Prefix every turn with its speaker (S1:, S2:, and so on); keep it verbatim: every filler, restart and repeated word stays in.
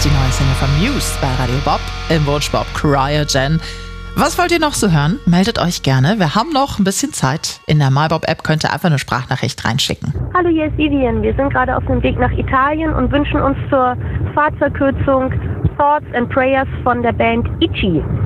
S1: ist die neue Single von Muse bei Radio Bob im Wunsch Bob Cryogen. Was wollt ihr noch so hören? Meldet euch gerne. Wir haben noch ein bisschen Zeit. In der MyBob-App könnt ihr einfach eine Sprachnachricht reinschicken.
S2: Hallo, hier ist Vivian. Wir sind gerade auf dem Weg nach Italien und wünschen uns zur Fahrtverkürzung Thoughts and Prayers von der Band Ichi.